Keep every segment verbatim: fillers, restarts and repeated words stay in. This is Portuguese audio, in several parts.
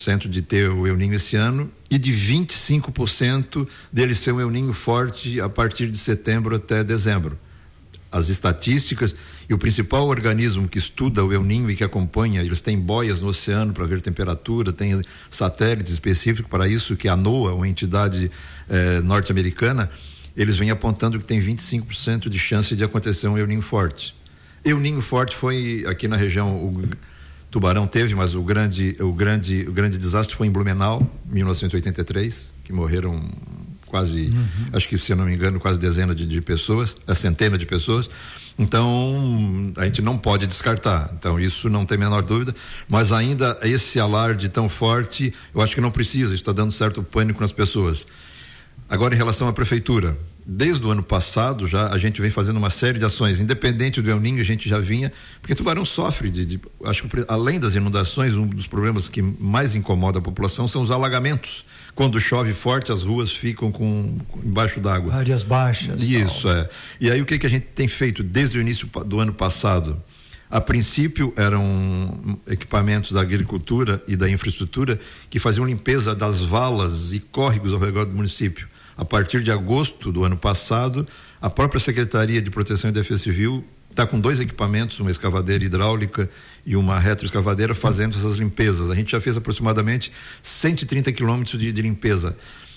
cento de ter o El Niño esse ano e de vinte e cinco por cento dele ser um El Niño forte a partir de setembro até dezembro. As estatísticas e o principal organismo que estuda o El Niño e que acompanha, eles têm boias no oceano para ver temperatura, tem satélites específicos para isso, que é a NOAA, uma entidade eh, norte-americana, eles vêm apontando que tem vinte e cinco por cento de chance de acontecer um El Niño forte. El Niño forte foi aqui na região, o Tubarão teve, mas o grande, o grande, o grande desastre foi em Blumenau, mil novecentos e oitenta e três, que morreram quase, uhum. acho que se eu não me engano, quase dezena de, de pessoas, a centena de pessoas. Então, a gente não pode descartar. Então, isso não tem a menor dúvida, mas ainda esse alarde tão forte, eu acho que não precisa, está dando certo pânico nas pessoas. Agora, em relação à prefeitura, desde o ano passado já a gente vem fazendo uma série de ações, independente do El Niño, a gente já vinha, porque Tubarão sofre de, de acho que além das inundações, um dos problemas que mais incomoda a população são os alagamentos. Quando chove forte, as ruas ficam com, com embaixo d'água. Áreas baixas. Isso, tal. é. E aí o que que a gente tem feito desde o início do ano passado? A princípio eram equipamentos da agricultura e da infraestrutura que faziam limpeza das valas e córregos ao redor do município. A partir de agosto do ano passado, a própria Secretaria de Proteção e Defesa Civil está com dois equipamentos, uma escavadeira hidráulica e uma retroescavadeira, fazendo essas limpezas. A gente já fez aproximadamente cento e trinta quilômetros de, de limpeza.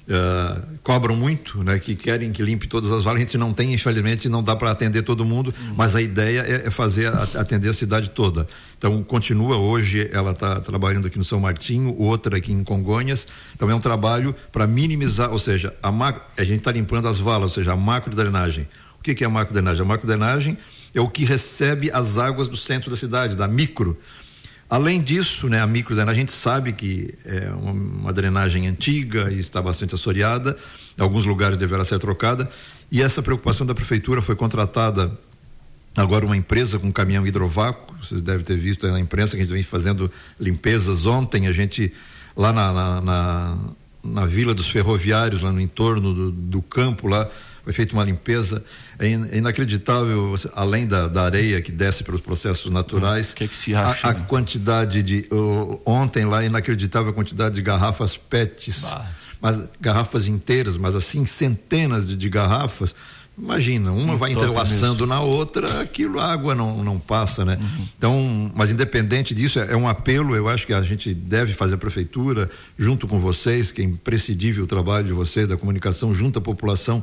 Uh, cobram muito, né? Que querem que limpe todas as valas. A gente não tem, infelizmente, não dá para atender todo mundo, uhum. mas a ideia é, é fazer, a, atender a cidade toda. Então, continua hoje, ela está trabalhando aqui no São Martinho, outra aqui em Congonhas. Então, é um trabalho para minimizar, ou seja, a, macro, a gente está limpando as valas, ou seja, a macro drenagem. O que que é a macro drenagem? A macro drenagem é o que recebe as águas do centro da cidade, da micro. Além disso, né, a microdrenagem, a gente sabe que é uma, uma drenagem antiga e está bastante assoreada, em alguns lugares deverá ser trocada, e essa preocupação da prefeitura foi contratada agora uma empresa com um caminhão hidrovácuo, vocês devem ter visto aí na imprensa que a gente vem fazendo limpezas. Ontem a gente, lá na, na, na, na Vila dos Ferroviários, lá no entorno do, do campo lá, foi feita uma limpeza. É inacreditável, além da, da areia que desce pelos processos naturais. O que, que se acha? A, a quantidade de. Uh, ontem lá, inacreditável a quantidade de garrafas P E Ts, bah. mas garrafas inteiras, mas assim, centenas de, de garrafas. Imagina, uma vai entrelaçando na outra, aquilo, a água não, não passa, né? Uhum. Então, mas independente disso, é, é um apelo, eu acho que a gente deve fazer a prefeitura, junto com vocês, que é imprescindível o trabalho de vocês, da comunicação, junto à população.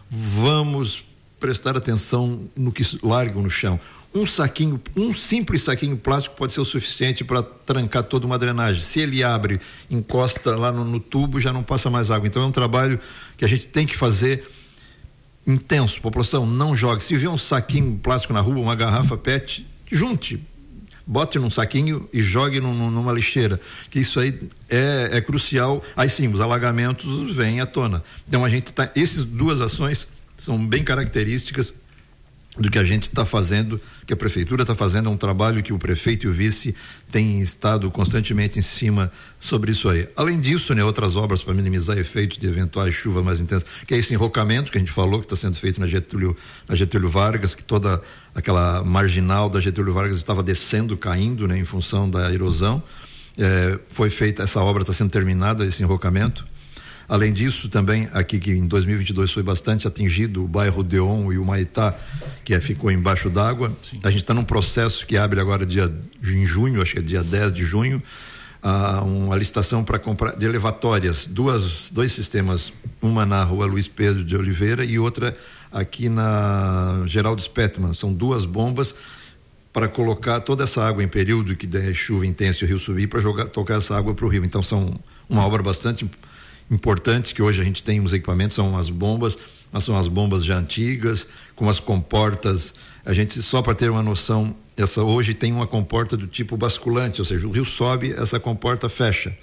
Vamos prestar atenção no que largam no chão. Um saquinho, um simples saquinho plástico pode ser o suficiente para trancar toda uma drenagem. Se ele abre, encosta lá no, no tubo, já não passa mais água. Então é um trabalho que a gente tem que fazer intenso. População, não jogue. Se vê um saquinho plástico na rua, uma garrafa P E T, junte, bote num saquinho e jogue num, numa lixeira, que isso aí é, é crucial. Aí sim, os alagamentos vêm à tona. Então a gente tá, essas duas ações são bem características do que a gente está fazendo, que a prefeitura está fazendo. É um trabalho que o prefeito e o vice têm estado constantemente em cima sobre isso aí. Além disso, né, outras obras para minimizar efeitos de eventuais chuvas mais intensas, que é esse enrocamento que a gente falou, que está sendo feito na Getúlio, na Getúlio Vargas, que toda aquela marginal da Getúlio Vargas estava descendo, caindo, né, em função da erosão. É, foi feita essa obra, está sendo terminada, esse enrocamento. Além disso, também aqui que em dois mil e vinte e dois foi bastante atingido o bairro Deon e o Maitá, que é, ficou embaixo d'água. A gente está num processo que abre agora dia em junho, acho que é dia dez de junho, ah, uma licitação para comprar de elevatórias, duas, dois sistemas, uma na rua Luiz Pedro de Oliveira e outra aqui na Geraldo Spettman. São duas bombas para colocar toda essa água em período que der chuva intensa e o rio subir, para jogar, tocar essa água para o rio. Então são uma obra bastante importante, que hoje a gente tem os equipamentos, são as bombas, mas são as bombas já antigas, com as comportas. A gente, só para ter uma noção, essa hoje tem uma comporta do tipo basculante, ou seja, o rio sobe, essa comporta fecha,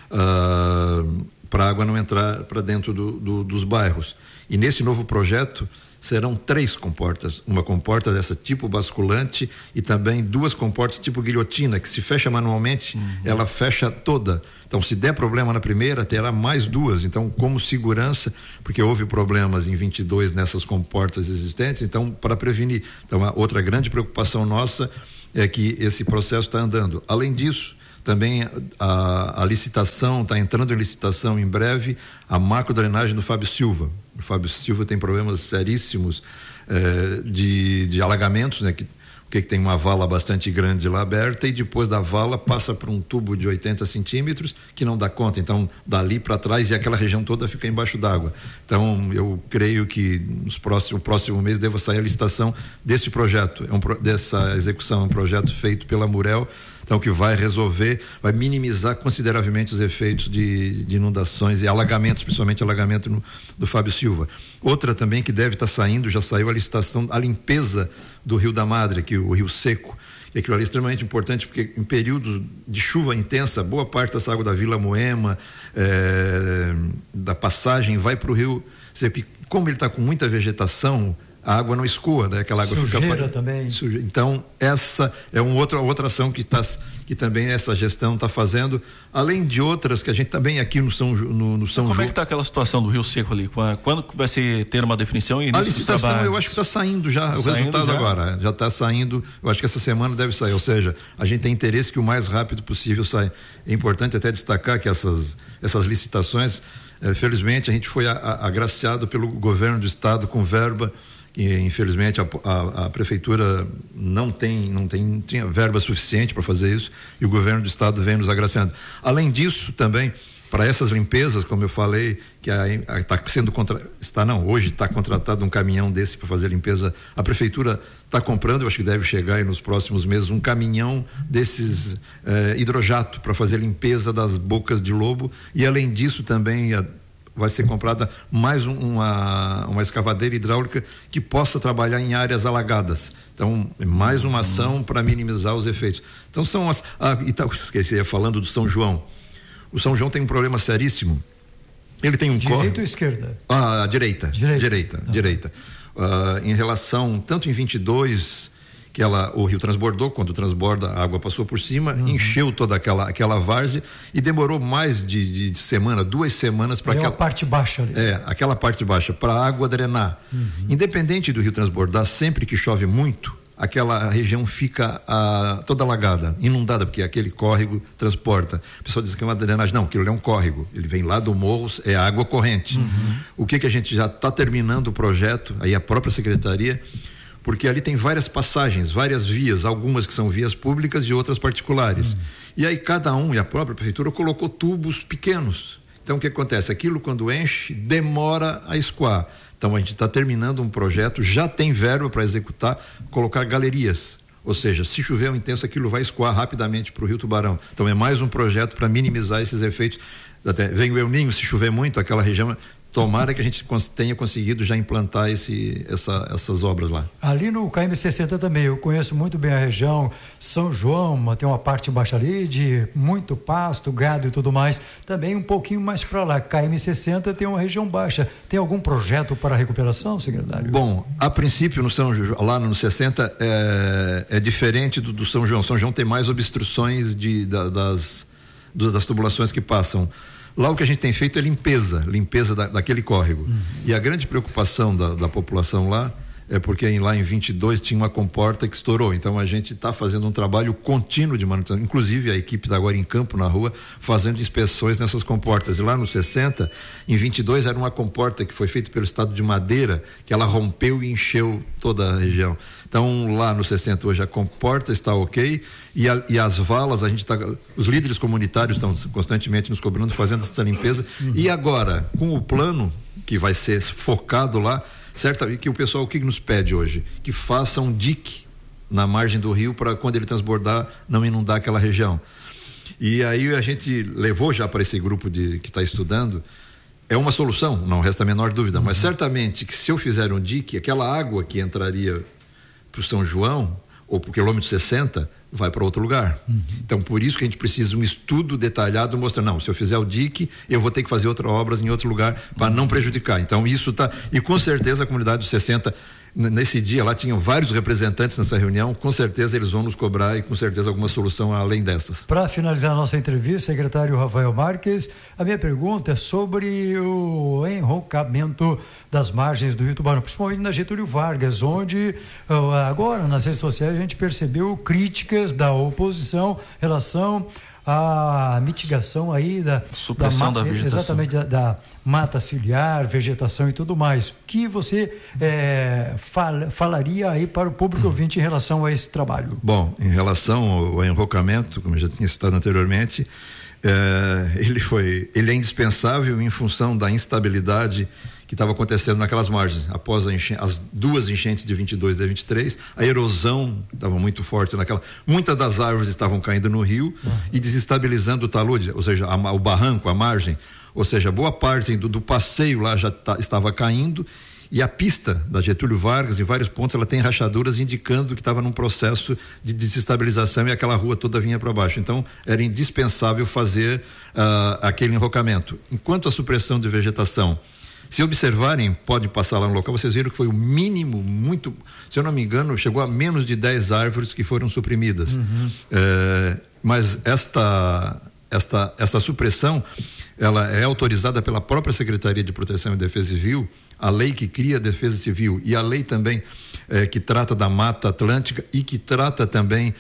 uh, para a água não entrar para dentro do, do, dos bairros. E nesse novo projeto serão três comportas, uma comporta dessa tipo basculante e também duas comportas tipo guilhotina, que se fecha manualmente, uhum. ela fecha toda. Então, se der problema na primeira, terá mais duas. Então, como segurança, porque houve problemas em vinte e dois nessas comportas existentes, então, para prevenir. Então, a outra grande preocupação nossa é que esse processo está andando. Além disso, Também a, a licitação, está entrando em licitação em breve, a macrodrenagem do Fábio Silva. O Fábio Silva tem problemas seríssimos eh, de, de alagamentos, né? Que, que tem uma vala bastante grande lá aberta e depois da vala passa por um tubo de oitenta centímetros que não dá conta, então dali para trás e aquela região toda fica embaixo d'água. Então eu creio que nos próximos, próximo mês deva sair a licitação desse projeto, é um, dessa execução, é um projeto feito pela Murel, então que vai resolver, vai minimizar consideravelmente os efeitos de, de inundações e alagamentos, principalmente alagamento no, do Fábio Silva. Outra também que deve estar tá saindo, já saiu a licitação, a limpeza do Rio da Madre, que o Rio Seco, e aquilo ali é extremamente importante porque em períodos de chuva intensa, boa parte dessa água da Vila Moema, é, da passagem vai para o Rio Seco, como ele está com muita vegetação, a água não escoa, né? Aquela água sujeira fica também. Suje... Então essa é uma outra outra ação que tá, que também essa gestão está fazendo, além de outras que a gente também aqui no São no, no São Como João. é que está aquela situação do Rio Seco ali? Quando vai se ter uma definição? E a licitação eu acho que está saindo já, tá o saindo resultado já? Agora já está saindo. Eu acho que essa semana deve sair. Ou seja, a gente tem interesse que o mais rápido possível saia. É importante até destacar que essas essas licitações, eh, felizmente a gente foi a, a, agraciado pelo governo do estado com verba. E, infelizmente a, a, a prefeitura não tem não tem tinha verba suficiente para fazer isso e o governo do estado vem nos agraciando. Além disso também para essas limpezas, como eu falei, que está sendo contra, está não hoje está contratado um caminhão desse para fazer a limpeza. A prefeitura está comprando, eu acho que deve chegar aí nos próximos meses um caminhão desses eh, hidrojato para fazer limpeza das bocas de lobo e além disso também a, vai ser comprada mais um, uma, uma escavadeira hidráulica que possa trabalhar em áreas alagadas. Então, mais uma ação para minimizar os efeitos. Então, são as. Ah, e tá, esqueci, falando do São João. O São João tem um problema seríssimo. Ele tem um Direita corre... ou esquerda? Ah, direita. Direita. Direita. Ah. direita. Ah, em relação, tanto em vinte e dois. Que ela, o rio transbordou, quando transborda a água passou por cima, uhum. encheu toda aquela, aquela várzea e demorou mais de, de semana, duas semanas para aquela a parte baixa ali. É, aquela parte baixa, para a água drenar. Uhum. Independente do rio transbordar, sempre que chove muito, aquela região fica ah, toda alagada, inundada, porque aquele córrego transporta. O pessoal diz que é uma drenagem, não, aquilo é um córrego, ele vem lá do morro, é água corrente. Uhum. O que que a gente já está terminando o projeto, aí a própria secretaria, porque ali tem várias passagens, várias vias, algumas que são vias públicas e outras particulares. Uhum. E aí cada um, e a própria prefeitura, colocou tubos pequenos. Então o que acontece? Aquilo quando enche, demora a escoar. Então a gente está terminando um projeto, já tem verba para executar, colocar galerias. Ou seja, se chover um intenso, aquilo vai escoar rapidamente para o Rio Tubarão. Então é mais um projeto para minimizar esses efeitos. Até vem o El Ninho, se chover muito, aquela região... Tomara que a gente tenha conseguido já implantar esse, essa, essas obras lá. Ali no K M sessenta também, eu conheço muito bem a região, São João, tem uma parte embaixo ali de muito pasto, gado e tudo mais. Também um pouquinho mais para lá, K M sessenta tem uma região baixa. Tem algum projeto para recuperação, secretário? Bom, a princípio no São João, lá no sessenta é, é diferente do, do São João. São João tem mais obstruções de, da, das, do, das tubulações que passam. Lá o que a gente tem feito é limpeza, limpeza da, daquele córrego. Uhum. E a grande preocupação da, da população lá é porque em, lá em vinte e dois tinha uma comporta que estourou. Então a gente está fazendo um trabalho contínuo de manutenção. Inclusive a equipe está agora em campo na rua fazendo inspeções nessas comportas. E lá no sessenta, em vinte e dois era uma comporta que foi feita pelo estado de Madeira, que ela rompeu e encheu toda a região. Então lá no sessenta hoje a comporta está ok e, a, e as valas a gente está, os líderes comunitários estão constantemente nos cobrando, fazendo essa limpeza. Uhum. E agora com o plano que vai ser focado lá, certo? E que o pessoal o que nos pede hoje? Que faça um dique na margem do rio para quando ele transbordar não inundar aquela região. E aí a gente levou já para esse grupo de que está estudando. É uma solução, não resta a menor dúvida, uhum. mas certamente que se eu fizer um dique, aquela água que entraria para o São João ou para o quilômetro sessenta vai para outro lugar. Uhum. Então por isso que a gente precisa um estudo detalhado mostrando, não, se eu fizer o dique eu vou ter que fazer outras obras em outro lugar para uhum. não prejudicar. Então isso tá, e com certeza a comunidade dos sessenta nesse dia lá tinham vários representantes nessa reunião, com certeza eles vão nos cobrar e com certeza alguma solução além dessas. Para finalizar a nossa entrevista, secretário Rafael Marques, a minha pergunta é sobre o enrocamento das margens do Rio Tubarão, principalmente na Getúlio Vargas, onde agora nas redes sociais a gente percebeu críticas da oposição em relação a mitigação aí da supressão da, da vegetação. Exatamente, da, da mata ciliar, vegetação e tudo mais. O que você é, fal, falaria aí para o público ouvinte em relação a esse trabalho? Bom, em relação ao enrocamento, como eu já tinha citado anteriormente, é, ele foi, ele é indispensável em função da instabilidade que estava acontecendo naquelas margens. Após a enche, as duas enchentes de vinte e dois e vinte e três, a erosão estava muito forte naquela. Muitas das árvores estavam caindo no rio uhum. e desestabilizando o talude, ou seja, a, o barranco, a margem, ou seja, boa parte do, do passeio lá já tá, estava caindo, e a pista da Getúlio Vargas, em vários pontos, ela tem rachaduras indicando que estava num processo de desestabilização e aquela rua toda vinha para baixo. Então, era indispensável fazer uh, aquele enrocamento. Enquanto a supressão de vegetação, se observarem, pode passar lá no local, vocês viram que foi o mínimo, muito, se eu não me engano, chegou a menos de dez árvores que foram suprimidas. Uhum. É, mas esta, esta, esta supressão, ela é autorizada pela própria Secretaria de Proteção e Defesa Civil, a lei que cria a Defesa Civil e a lei também é, que trata da Mata Atlântica e que trata também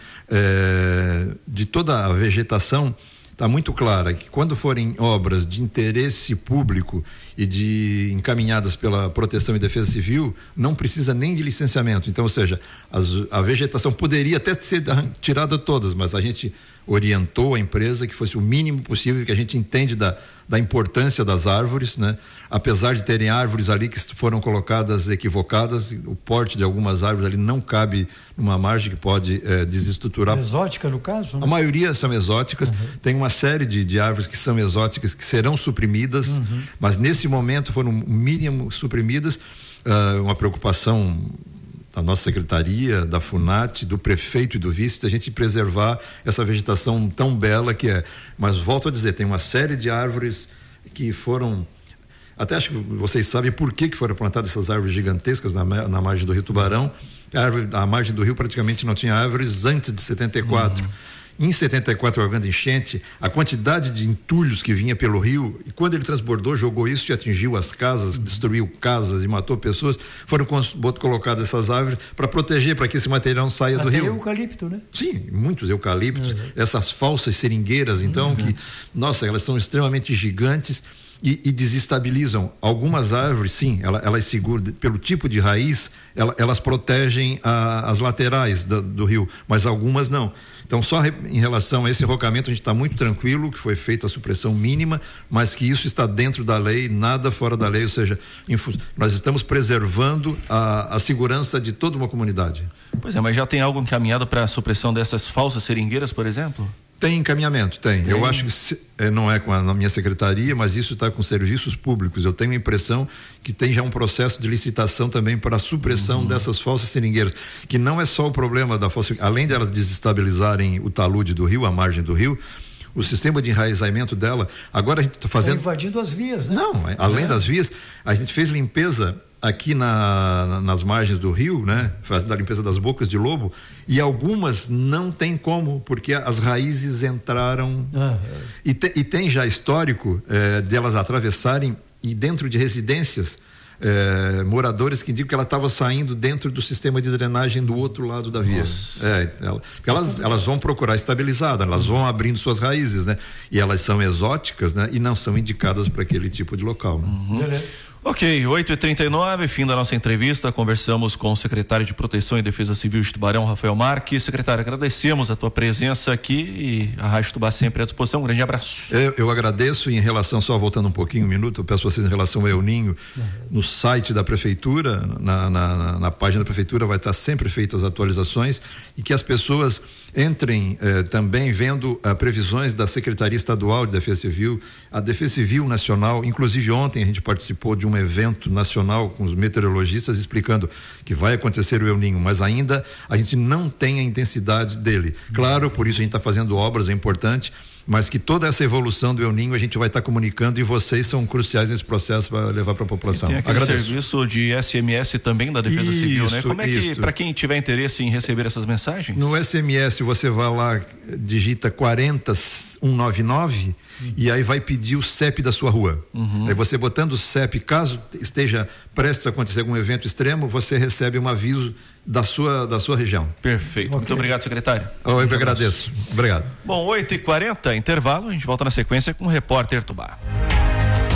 é, de toda a vegetação. Está muito clara que quando forem obras de interesse público e de encaminhadas pela Proteção e Defesa Civil, não precisa nem de licenciamento. Então, ou seja, as, a vegetação poderia até ser tirada todas, mas a gente orientou a empresa que fosse o mínimo possível, que a gente entende da, da importância das árvores, né? Apesar de terem árvores ali que foram colocadas equivocadas, o porte de algumas árvores ali não cabe numa margem que pode eh, desestruturar. Exótica no caso, né? A maioria são exóticas, uhum. Tem uma série de, de árvores que são exóticas, que serão suprimidas, uhum. Mas nesse momento foram mínimo suprimidas, uh, uma preocupação da nossa secretaria, da FUNAT, do prefeito e do vice, da gente preservar essa vegetação tão bela que é. Mas volto a dizer, tem uma série de árvores que foram, até acho que vocês sabem por que que foram plantadas essas árvores gigantescas na, na margem do Rio Tubarão. A, árvore, a margem do rio praticamente não tinha árvores antes de setenta e quatro. Uhum. Em setenta e quatro, a grande enchente, a quantidade de entulhos que vinha pelo rio, e quando ele transbordou, jogou isso e atingiu as casas, uhum. Destruiu casas e matou pessoas, foram colocadas essas árvores para proteger, para que esse material não saia Até do rio. Eucalipto, né? Sim, muitos eucaliptos, uhum. Essas falsas seringueiras, então, uhum. que, nossa, elas são extremamente gigantes e, e desestabilizam. Algumas árvores, sim, elas, elas seguram, pelo tipo de raiz, elas, elas protegem a, as laterais do, do rio, mas algumas não. Então, só em relação a esse enrocamento, a gente está muito tranquilo, que foi feita a supressão mínima, mas que isso está dentro da lei, nada fora da lei, ou seja, nós estamos preservando a, a segurança de toda uma comunidade. Pois é, mas já tem algo encaminhado para a supressão dessas falsas seringueiras, por exemplo? Tem encaminhamento, tem. tem. Eu acho que se, é, não é com a na minha secretaria, mas isso está com serviços públicos. Eu tenho a impressão que tem já um processo de licitação também para a supressão uhum. dessas falsas seringueiras, que não é só o problema da falsa, além de elas desestabilizarem o talude do rio, a margem do rio, o sistema de enraizamento dela, agora a gente está fazendo... Tá invadindo as vias, né? Não, além é. das vias, a gente fez limpeza aqui na, nas margens do rio, né? Fazendo a limpeza das bocas de lobo, e algumas não tem como, porque as raízes entraram, ah, é. e, te, e tem já histórico eh, delas atravessarem e dentro de residências, eh, moradores que indicam que ela estava saindo dentro do sistema de drenagem do outro lado da via. É, ela, porque elas, elas vão procurar estabilizada, elas vão abrindo suas raízes, né? E elas são exóticas, né? E não são indicadas para aquele tipo de local, né? Uhum. Beleza. Ok, oito e trinta e nove, fim da nossa entrevista. Conversamos com o secretário de Proteção e Defesa Civil de Tubarão, Rafael Marques. Secretário, agradecemos a tua presença aqui e a Rádio Tubá sempre à disposição. Um grande abraço. Eu, eu agradeço. Em relação, só voltando um pouquinho, um minuto, eu peço a vocês em relação ao El Ninho, uhum. no site da Prefeitura, na, na, na, na página da Prefeitura, vai estar sempre feitas as atualizações e que as pessoas entrem eh, também vendo eh, previsões da Secretaria Estadual de Defesa Civil, a Defesa Civil Nacional. Inclusive, ontem a gente participou de um evento nacional com os meteorologistas explicando que vai acontecer o El Ninho, mas ainda a gente não tem a intensidade dele. Claro, por isso a gente está fazendo obras, é importante, mas que toda essa evolução do El Ninho a gente vai estar tá comunicando e vocês são cruciais nesse processo para levar para a população. E tem aquele Agradeço. serviço de S M S também da Defesa isso, Civil, né? Como é que, para quem tiver interesse em receber essas mensagens? No S M S você vai lá, digita quarenta, cento e noventa e nove uhum. e aí vai pedir o C E P da sua rua. Uhum. Aí você botando o C E P, caso esteja prestes a acontecer algum evento extremo, você recebe um aviso da sua, da sua região. Perfeito. Okay. Muito obrigado, secretário. Eu que agradeço. Obrigado. Bom, oito e quarenta, intervalo, a gente volta na sequência com o repórter Tubá.